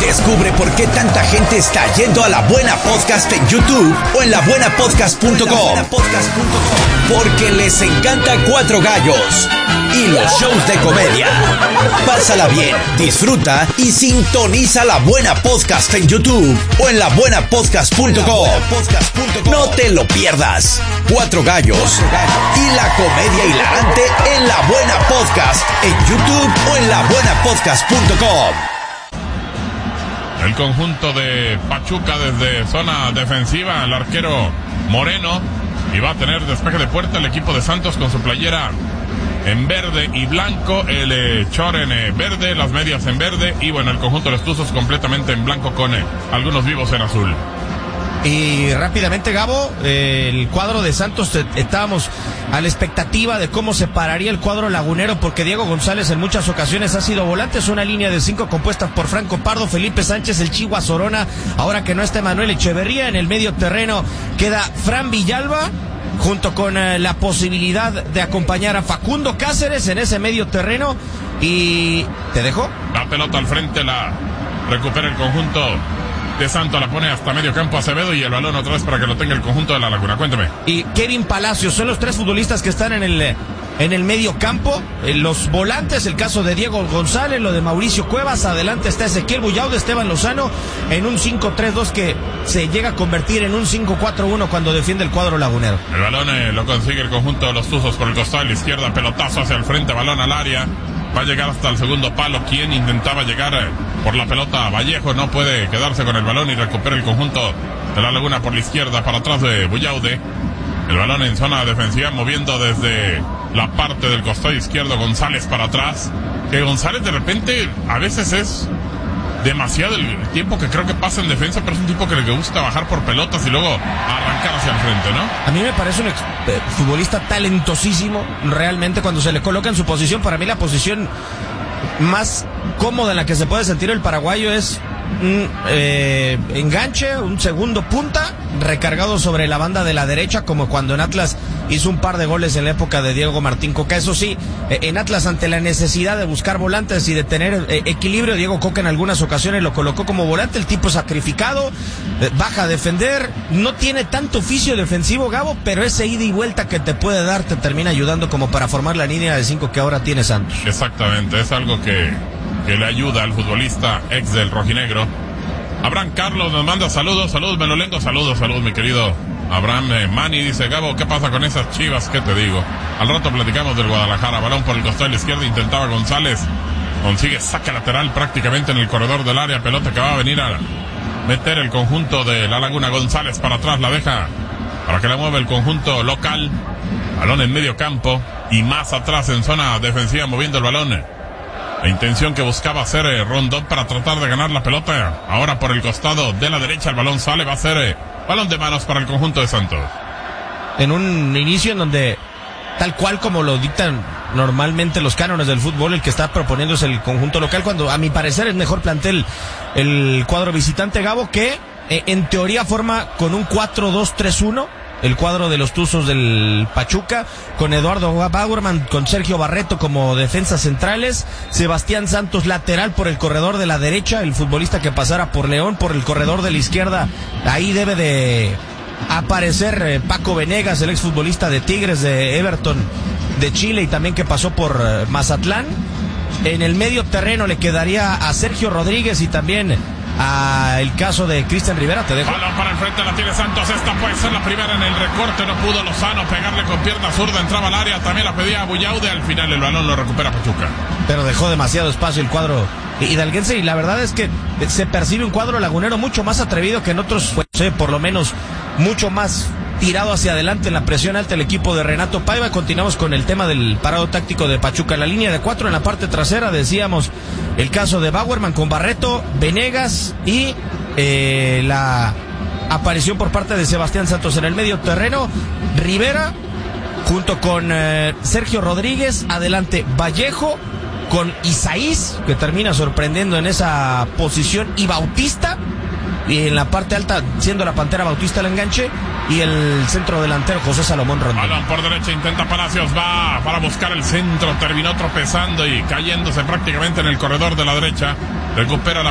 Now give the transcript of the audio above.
Descubre por qué tanta gente está yendo a La Buena Podcast en YouTube o en labuenapodcast.com. Porque les encanta Cuatro Gallos y los shows de comedia. Pásala bien, disfruta y sintoniza La Buena Podcast en YouTube o en labuenapodcast.com. No te lo pierdas. Cuatro Gallos y la comedia hilarante en La Buena Podcast en YouTube o en labuenapodcast.com. El conjunto de Pachuca desde zona defensiva, el arquero Moreno, y va a tener despeje de puerta el equipo de Santos con su playera en verde y blanco, el short en verde, las medias en verde, y bueno, el conjunto de los Tuzos completamente en blanco con algunos vivos en azul. Y rápidamente, Gabo, el cuadro de Santos, estábamos a la expectativa de cómo se pararía el cuadro lagunero, porque Diego González en muchas ocasiones ha sido volante. Es una línea de 5 compuesta por Franco Pardo, Felipe Sánchez, el Chihuahua Sorona. Ahora que no está Manuel Echeverría, en el medio terreno queda Fran Villalba, junto con la posibilidad de acompañar a Facundo Cáceres en ese medio terreno. Y ¿te dejo? La pelota al frente, la recupera el conjunto de Santos, la pone hasta medio campo Acevedo y el balón otra vez para que lo tenga el conjunto de La Laguna. Cuéntame. Y Kevin Palacios, son los tres futbolistas que están en el medio campo. Los volantes, el caso de Diego González, lo de Mauricio Cuevas. Adelante está Ezequiel Bullaude, Esteban Lozano, en un 5-3-2 que se llega a convertir en un 5-4-1 cuando defiende el cuadro lagunero. El balón lo consigue el conjunto de los Tuzos por el costado de la izquierda, pelotazo hacia el frente, balón al área. Va a llegar hasta el segundo palo. Quien intentaba llegar por la pelota, Vallejo, no puede quedarse con el balón y recupera el conjunto de La Laguna por la izquierda para atrás de Bullaude. El balón en zona defensiva, moviendo desde la parte del costado izquierdo González para atrás. Que González de repente a veces es demasiado el tiempo que creo que pasa en defensa, pero es un tipo que le gusta bajar por pelotas y luego arrancar hacia el frente, ¿no? A mí me parece un futbolista talentosísimo, realmente, cuando se le coloca en su posición. Para mí la posición más cómoda en la que se puede sentir el paraguayo es un enganche, un segundo punta, recargado sobre la banda de la derecha, como cuando en Atlas hizo un par de goles en la época de Diego Martín Coca. Eso sí, en Atlas, ante la necesidad de buscar volantes y de tener equilibrio, Diego Coca en algunas ocasiones lo colocó como volante. El tipo sacrificado, baja a defender, no tiene tanto oficio defensivo, Gabo, pero ese ida y vuelta que te puede dar te termina ayudando como para formar la línea de 5 que ahora tiene Santos. Exactamente, es algo que le ayuda al futbolista ex del rojinegro. Abraham Carlos nos manda saludos, Melolengo, saludos mi querido Abraham. Manny dice: Gabo, ¿qué pasa con esas Chivas? ¿Qué te digo? Al rato platicamos del Guadalajara. Balón por el costado de la izquierda, intentaba González, consigue saque lateral prácticamente en el corredor del área, pelota que va a venir a meter el conjunto de La Laguna. González para atrás, la deja para que la mueva el conjunto local. Balón en medio campo y más atrás en zona defensiva, moviendo el balón. La intención que buscaba hacer Rondón para tratar de ganar la pelota. Ahora por el costado de la derecha el balón sale, va a ser balón de manos para el conjunto de Santos. En un inicio en donde, tal cual como lo dictan normalmente los cánones del fútbol, el que está proponiendo es el conjunto local, cuando a mi parecer es mejor plantel el cuadro visitante, Gabo, que en teoría forma con un 4-2-3-1. El cuadro de los Tuzos del Pachuca, con Eduardo Bauerman, con Sergio Barreto como defensas centrales, Sebastián Santos lateral por el corredor de la derecha, el futbolista que pasara por León por el corredor de la izquierda. Ahí debe de aparecer Paco Venegas, el exfutbolista de Tigres, de Everton de Chile, y también que pasó por Mazatlán. En el medio terreno le quedaría a Sergio Rodríguez y también el caso de Cristian Rivera. Te dejo. Balón para el frente, la tiene Santos. Esta puede ser la primera en el recorte. No pudo Lozano pegarle con pierna zurda. Entraba al área, también la pedía Bullaude. Al final el balón lo recupera Pachuca. Pero dejó demasiado espacio el cuadro hidalguense, y la verdad es que se percibe un cuadro lagunero mucho más atrevido que en otros, por lo menos mucho más tirado hacia adelante en la presión alta el equipo de Renato Paiva. Continuamos con el tema del parado táctico de Pachuca. La línea de 4 en la parte trasera, decíamos, el caso de Bauerman con Barreto, Venegas y la aparición por parte de Sebastián Santos. En el medio terreno, Rivera junto con Sergio Rodríguez, adelante Vallejo con Isaís, que termina sorprendiendo en esa posición, y Bautista, y en la parte alta, siendo la Pantera Bautista el enganche, y el centro delantero José Salomón Rondón. Balón por derecha, intenta Palacios, va para buscar el centro, terminó tropezando y cayéndose prácticamente en el corredor de la derecha. Recupera la